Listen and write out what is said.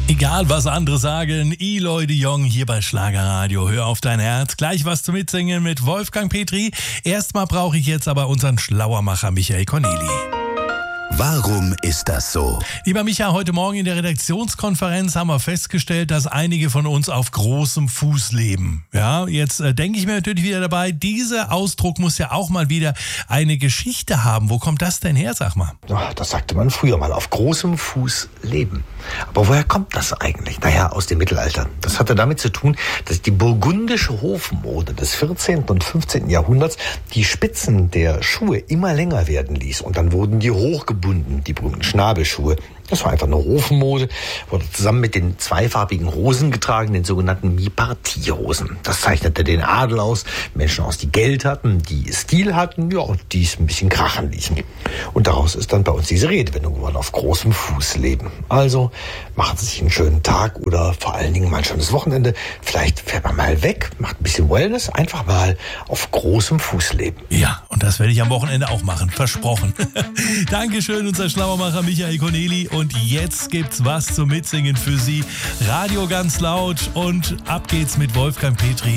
Egal was andere sagen, Eloy de Jong hier bei Schlagerradio. Hör auf dein Herz. Gleich was zu mitsingen mit Wolfgang Petri. Erstmal brauche ich jetzt aber unseren Schlauermacher Michael Corneli. Warum ist das so? Lieber Micha, heute Morgen in der Redaktionskonferenz haben wir festgestellt, dass einige von uns auf großem Fuß leben. Ja, jetzt denke ich mir natürlich wieder dabei, dieser Ausdruck muss ja auch mal wieder eine Geschichte haben. Wo kommt das denn her, sag mal? Das sagte man früher mal, auf großem Fuß leben. Aber woher kommt das eigentlich? Naja, aus dem Mittelalter. Das hatte damit zu tun, dass die burgundische Hofmode des 14. und 15. Jahrhunderts die Spitzen der Schuhe immer länger werden ließ. Und dann wurden die hochgebunden, die berühmten Schnabelschuhe. Das war einfach eine Hofmode, wurde zusammen mit den zweifarbigen Hosen getragen, den sogenannten Mi-Partie-Hosen. Das zeichnete den Adel aus, Menschen aus, die Geld hatten, die Stil hatten, ja, und die es ein bisschen krachen ließen. Und daraus ist dann bei uns diese Redewendung geworden, auf großem Fuß leben. Also machen Sie sich einen schönen Tag oder vor allen Dingen mal ein schönes Wochenende. Vielleicht fährt man mal weg, macht ein bisschen Wellness, einfach mal auf großem Fuß leben. Ja, und das werde ich am Wochenende auch machen, versprochen. Dankeschön, unser Schlauermacher Michael Corneli. Und jetzt gibt's was zum Mitsingen für Sie. Radio ganz laut und ab geht's mit Wolfgang Petri.